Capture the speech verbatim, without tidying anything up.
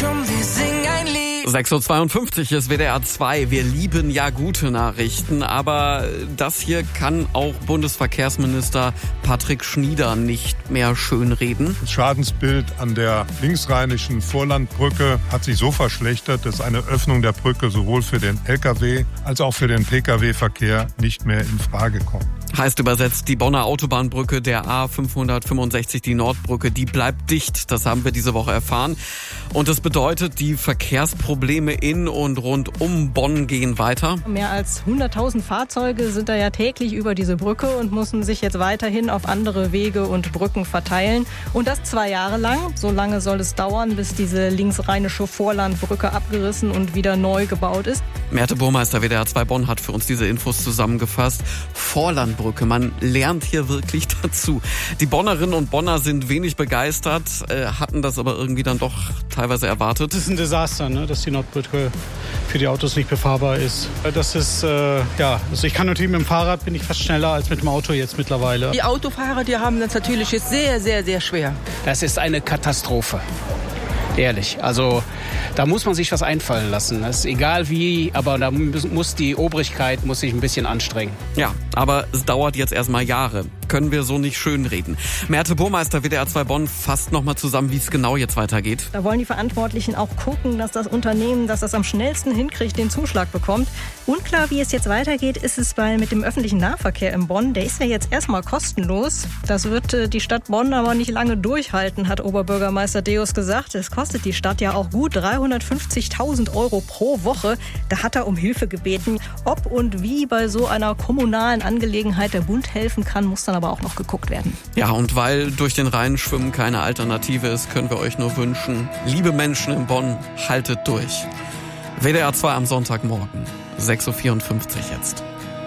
komm, wir singen ein Lied. sechs Uhr zweiundfünfzig ist W D R zwei. Wir lieben ja gute Nachrichten, aber das hier kann auch Bundesverkehrsminister Patrick Schnieder nicht mehr schönreden. Das Schadensbild an der linksrheinischen Vorlandbrücke hat sich so verschlechtert, dass eine Öffnung der Brücke sowohl für den L K W als auch für den P K W-Verkehr nicht mehr in Frage kommt. Heißt übersetzt, die Bonner Autobahnbrücke der A fünfhundertfünfundsechzig, die Nordbrücke, die bleibt dicht. Das haben wir diese Woche erfahren. Und das bedeutet, die Verkehrsprobleme in und rund um Bonn gehen weiter. Mehr als hunderttausend Fahrzeuge sind da ja täglich über diese Brücke und müssen sich jetzt weiterhin auf andere Wege und Brücken verteilen. Und das zwei Jahre lang. So lange soll es dauern, bis diese linksrheinische Vorlandbrücke abgerissen und wieder neu gebaut ist. Merte Burmeister, W D R zwei Bonn, hat für uns diese Infos zusammengefasst. Vorlandbrücke, man lernt hier wirklich dazu. Die Bonnerinnen und Bonner sind wenig begeistert, äh, hatten das aber irgendwie dann doch teilweise erwartet. Das ist ein Desaster, ne, dass die Nordbrücke für die Autos nicht befahrbar ist. Das ist, äh, ja, also ich kann natürlich mit dem Fahrrad, bin ich fast schneller als mit dem Auto jetzt mittlerweile. Die Autofahrer, die haben das natürlich jetzt sehr, sehr, sehr schwer. Das ist eine Katastrophe. Ehrlich, also da muss man sich was einfallen lassen. Das ist egal wie, aber da muss die Obrigkeit muss sich ein bisschen anstrengen. Ja, aber es dauert jetzt erstmal Jahre. Können wir so nicht schönreden. Merte Burmeister, W D R zwei Bonn, fasst nochmal zusammen, wie es genau jetzt weitergeht. Da wollen die Verantwortlichen auch gucken, dass das Unternehmen, das das am schnellsten hinkriegt, den Zuschlag bekommt. Unklar, wie es jetzt weitergeht, ist es bei mit dem öffentlichen Nahverkehr in Bonn. Der ist ja jetzt erstmal kostenlos. Das wird äh, die Stadt Bonn aber nicht lange durchhalten, hat Oberbürgermeister Deus gesagt. Es kostet die Stadt ja auch gut dreihundertfünfzigtausend Euro pro Woche. Da hat er um Hilfe gebeten. Ob und wie bei so einer kommunalen Angelegenheit der Bund helfen kann, muss dann aber auch noch geguckt werden. Ja, und weil durch den Rhein schwimmen keine Alternative ist, können wir euch nur wünschen, liebe Menschen in Bonn, haltet durch. W D R zwei am Sonntagmorgen, sechs Uhr vierundfünfzig jetzt.